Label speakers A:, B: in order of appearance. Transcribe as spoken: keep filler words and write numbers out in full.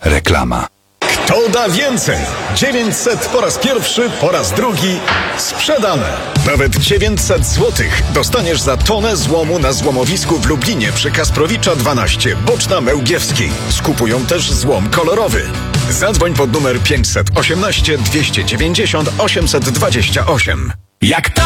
A: Reklama.
B: Kto da więcej? dziewięćset po raz pierwszy, po raz drugi sprzedane. Nawet dziewięćset złotych dostaniesz za tonę złomu na złomowisku w Lublinie przy Kasprowicza dwanaście, Boczna Mełgiewskiej. Skupują też złom kolorowy. Zadzwoń pod numer pięćset osiemnaście dwieście dziewięćdziesiąt osiemset dwadzieścia osiem.
A: Jak